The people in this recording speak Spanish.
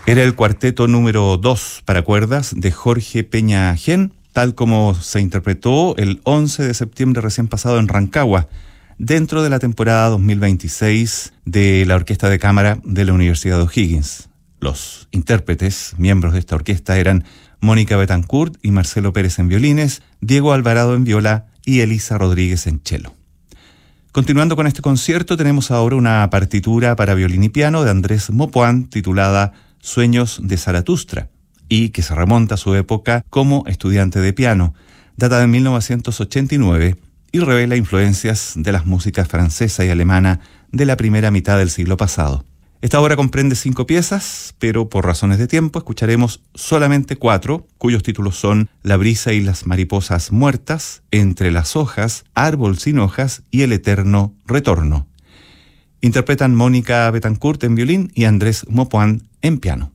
Era el cuarteto número 2 para cuerdas de Jorge Peña Gen, tal como se interpretó el 11 de septiembre recién pasado en Rancagua, dentro de la temporada 2026 de la Orquesta de Cámara de la Universidad de O'Higgins. Los intérpretes, miembros de esta orquesta, eran Mónica Betancourt y Marcelo Pérez en violines, Diego Alvarado en viola y Elisa Rodríguez en cello. Continuando con este concierto, tenemos ahora una partitura para violín y piano de Andrés Maupoint titulada Sueños de Zaratustra, y que se remonta a su época como estudiante de piano, data de 1989, y revela influencias de las músicas francesa y alemana de la primera mitad del siglo pasado. Esta obra comprende 5 piezas, pero por razones de tiempo escucharemos solamente 4, cuyos títulos son La brisa y las mariposas muertas, Entre las hojas, Árbol sin hojas y El eterno retorno. Interpretan Mónica Betancourt en violín y Andrés Maupoint en piano.